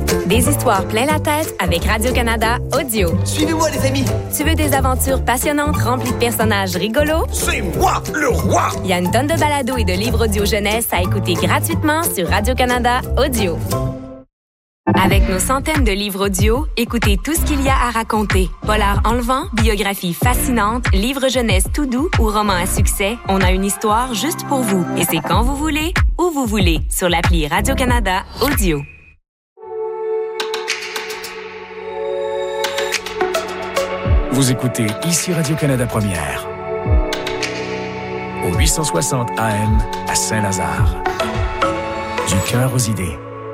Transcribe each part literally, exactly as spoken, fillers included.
Des histoires plein la tête avec Radio-Canada Audio. Suivez-moi, les amis! Tu veux des aventures passionnantes remplies de personnages rigolos? C'est moi, le roi! Il y a une tonne de balados et de livres audio jeunesse à écouter gratuitement sur Radio-Canada Audio. Avec nos centaines de livres audio, écoutez tout ce qu'il y a à raconter. Polar enlevant, biographie fascinante, livres jeunesse tout doux ou romans à succès, on a une histoire juste pour vous. Et c'est quand vous voulez, où vous voulez, sur l'appli Radio-Canada Audio. Vous écoutez ici Radio-Canada Première. Au huit cent soixante A M à Saint-Lazare. Du cœur aux idées.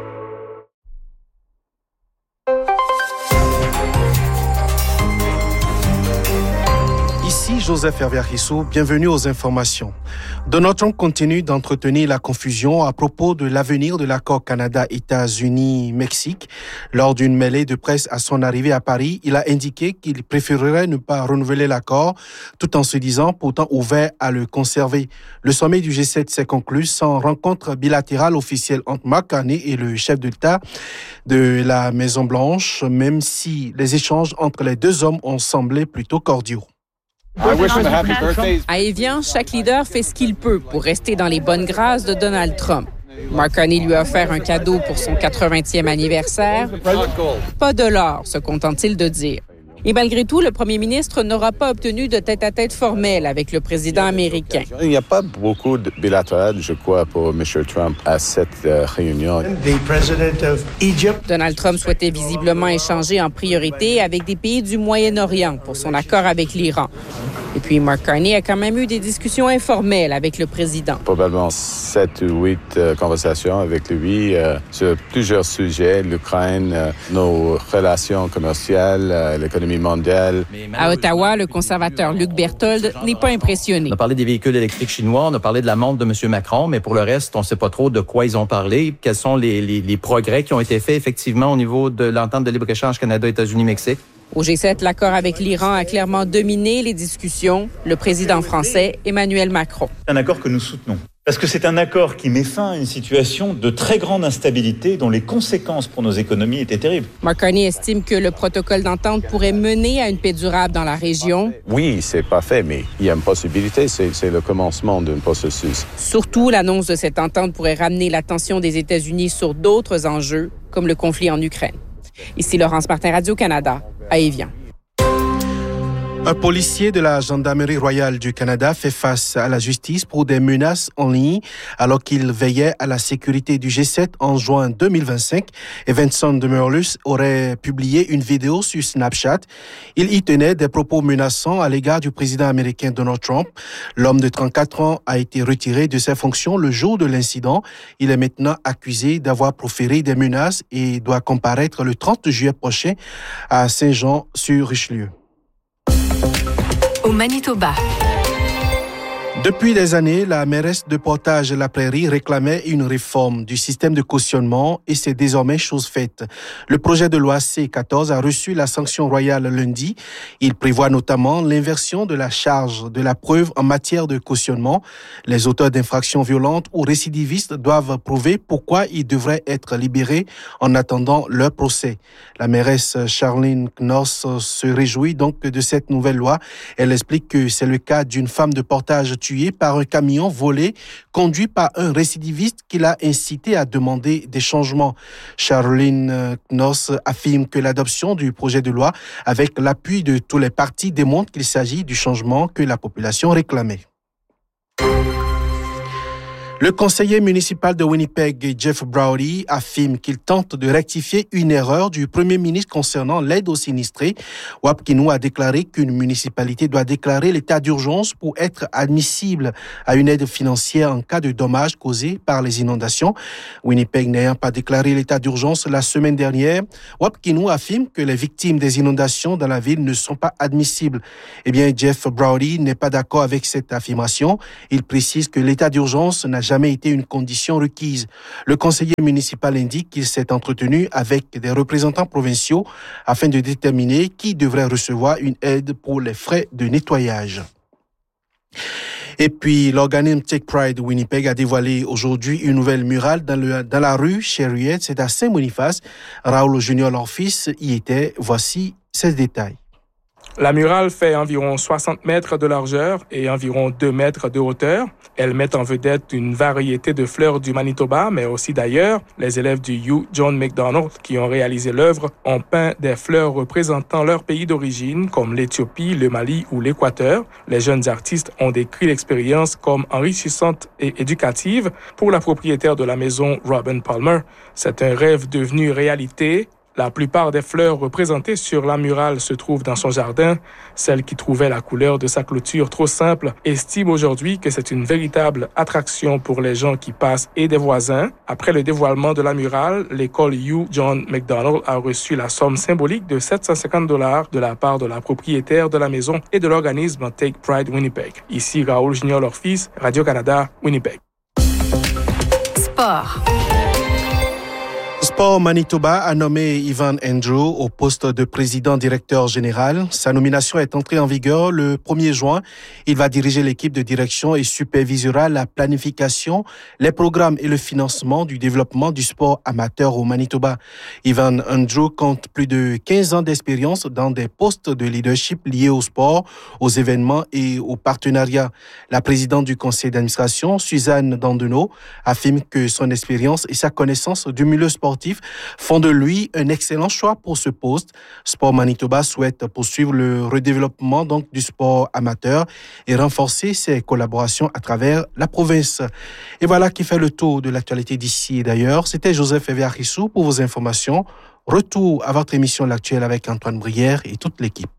Ici Joseph Hervé-Rissou, bienvenue aux informations. Donald Trump continue d'entretenir la confusion à propos de l'avenir de l'accord Canada-États-Unis-Mexique. Lors d'une mêlée de presse à son arrivée à Paris, il a indiqué qu'il préférerait ne pas renouveler l'accord, tout en se disant pourtant ouvert à le conserver. Le sommet du G sept s'est conclu sans rencontre bilatérale officielle entre Mark Carney et le chef d'État de la Maison-Blanche, même si les échanges entre les deux hommes ont semblé plutôt cordiaux. À Évian, chaque leader fait ce qu'il peut pour rester dans les bonnes grâces de Donald Trump. Mark Carney lui a offert un cadeau pour son quatre-vingtième anniversaire. Pas de l'or, se contente-t-il de dire. Et malgré tout, le premier ministre n'aura pas obtenu de tête-à-tête formel avec le président américain. Il n'y a pas beaucoup de bilatéral, je crois, pour M. Trump à cette euh, réunion. Donald Trump souhaitait visiblement échanger en priorité avec des pays du Moyen-Orient pour son accord avec l'Iran. Et puis, Mark Carney a quand même eu des discussions informelles avec le président. Probablement sept ou huit euh, conversations avec lui euh, sur plusieurs sujets, l'Ukraine, euh, nos relations commerciales, euh, l'économie mondiale. À Ottawa, le conservateur Luc Berthold n'est pas impressionné. On a parlé des véhicules électriques chinois, on a parlé de la montre de M. Macron, mais pour le reste, on ne sait pas trop de quoi ils ont parlé, quels sont les, les, les progrès qui ont été faits effectivement au niveau de l'entente de libre-échange Canada-États-Unis-Mexique. Au G sept, l'accord avec l'Iran a clairement dominé les discussions. Le président français, Emmanuel Macron. C'est un accord que nous soutenons. Parce que c'est un accord qui met fin à une situation de très grande instabilité dont les conséquences pour nos économies étaient terribles. Mark Carney estime que le protocole d'entente pourrait mener à une paix durable dans la région. Oui, c'est pas fait, mais il y a une possibilité, c'est, c'est le commencement d'un processus. Surtout, l'annonce de cette entente pourrait ramener l'attention des États-Unis sur d'autres enjeux, comme le conflit en Ukraine. Ici Laurence Martin, Radio-Canada, à Évian. Un policier de la Gendarmerie royale du Canada fait face à la justice pour des menaces en ligne alors qu'il veillait à la sécurité du G sept en juin deux mille vingt-cinq. Evanson de Merlus aurait publié une vidéo sur Snapchat. Il y tenait des propos menaçants à l'égard du président américain Donald Trump. L'homme de trente-quatre ans a été retiré de ses fonctions le jour de l'incident. Il est maintenant accusé d'avoir proféré des menaces et doit comparaître le trente juillet prochain à Saint-Jean-sur-Richelieu. Au Manitoba. Depuis des années, la mairesse de Portage-la Prairie réclamait une réforme du système de cautionnement et c'est désormais chose faite. Le projet de loi C quatorze a reçu la sanction royale lundi. Il prévoit notamment l'inversion de la charge de la preuve en matière de cautionnement. Les auteurs d'infractions violentes ou récidivistes doivent prouver pourquoi ils devraient être libérés en attendant leur procès. La mairesse Charlene Knoss se réjouit donc de cette nouvelle loi. Elle explique que c'est le cas d'une femme de Portage tuée par un camion volé conduit par un récidiviste qui l'a incité à demander des changements. Charlene Knoss affirme que l'adoption du projet de loi avec l'appui de tous les partis démontre qu'il s'agit du changement que la population réclamait. Le conseiller municipal de Winnipeg, Jeff Browdy, affirme qu'il tente de rectifier une erreur du premier ministre concernant l'aide aux sinistrés. Wapkinou a déclaré qu'une municipalité doit déclarer l'état d'urgence pour être admissible à une aide financière en cas de dommages causés par les inondations. Winnipeg n'ayant pas déclaré l'état d'urgence la semaine dernière, Wapkinou affirme que les victimes des inondations dans la ville ne sont pas admissibles. Eh bien, Jeff Browdy n'est pas d'accord avec cette affirmation. Il précise que l'état d'urgence n'a jamais été une condition requise. Le conseiller municipal indique qu'il s'est entretenu avec des représentants provinciaux afin de déterminer qui devrait recevoir une aide pour les frais de nettoyage. Et puis, l'organisme Take Pride Winnipeg a dévoilé aujourd'hui une nouvelle murale dans, le, dans la rue Chériette, c'est à Saint-Boniface. Raoul Junior, leur fils, y était. Voici ses détails. La murale fait environ soixante mètres de largeur et environ deux mètres de hauteur. Elle met en vedette une variété de fleurs du Manitoba, mais aussi d'ailleurs. Les élèves du Hugh John Macdonald qui ont réalisé l'œuvre ont peint des fleurs représentant leur pays d'origine, comme l'Éthiopie, le Mali ou l'Équateur. Les jeunes artistes ont décrit l'expérience comme enrichissante et éducative. Pour la propriétaire de la maison, Robin Palmer, c'est un rêve devenu réalité. La plupart des fleurs représentées sur la murale se trouvent dans son jardin. Celle qui trouvait la couleur de sa clôture trop simple estime aujourd'hui que c'est une véritable attraction pour les gens qui passent et des voisins. Après le dévoilement de la murale, l'école Hugh John Macdonald a reçu la somme symbolique de sept cent cinquante dollars de la part de la propriétaire de la maison et de l'organisme Take Pride Winnipeg. Ici Raoul Junior, leur fils, Radio-Canada, Winnipeg. Sport. Sport Manitoba a nommé Ivan Andrew au poste de président-directeur général. Sa nomination est entrée en vigueur le premier juin. Il va diriger l'équipe de direction et supervisera la planification, les programmes et le financement du développement du sport amateur au Manitoba. Ivan Andrew compte plus de quinze ans d'expérience dans des postes de leadership liés au sport, aux événements et aux partenariats. La présidente du conseil d'administration, Suzanne Dandeneau, affirme que son expérience et sa connaissance du milieu sportif font de lui un excellent choix pour ce poste. Sport Manitoba souhaite poursuivre le redéveloppement donc, du sport amateur et renforcer ses collaborations à travers la province. Et voilà qui fait le tour de l'actualité d'ici et d'ailleurs. C'était Joseph Eviarissou pour vos informations. Retour à votre émission L'Actuel avec Antoine Brière et toute l'équipe.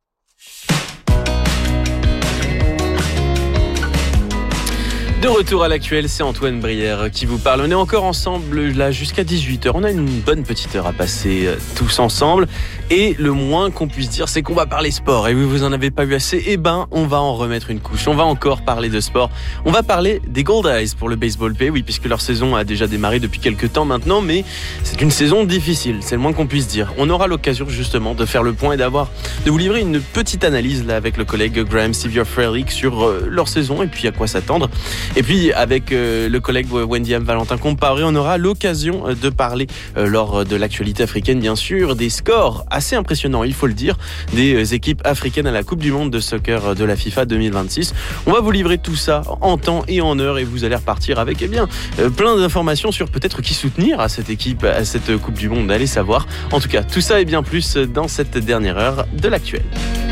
De retour à l'actuel, c'est Antoine Brière qui vous parle. On est encore ensemble là jusqu'à dix-huit heures. On a une bonne petite heure à passer euh, tous ensemble. Et le moins qu'on puisse dire, c'est qu'on va parler sport. Et oui, vous en avez pas eu assez. Eh ben, on va en remettre une couche. On va encore parler de sport. On va parler des Gold Eyes pour le baseball P. Oui, puisque leur saison a déjà démarré depuis quelques temps maintenant. Mais c'est une saison difficile. C'est le moins qu'on puisse dire. On aura l'occasion justement de faire le point et d'avoir, de vous livrer une petite analyse là avec le collègue Graham Sevier-Frelick sur euh, leur saison et puis à quoi s'attendre. Et puis, avec euh, le collègue Wendy M. Valentin Comparé, on aura l'occasion de parler, euh, lors de l'actualité africaine, bien sûr, des scores assez impressionnants, il faut le dire, des équipes africaines à la Coupe du Monde de soccer de la FIFA deux mille vingt-six. On va vous livrer tout ça en temps et en heure et vous allez repartir avec, eh bien, euh, plein d'informations sur peut-être qui soutenir à cette équipe, à cette Coupe du Monde. Allez savoir. En tout cas, tout ça et bien plus dans cette dernière heure de l'actuel.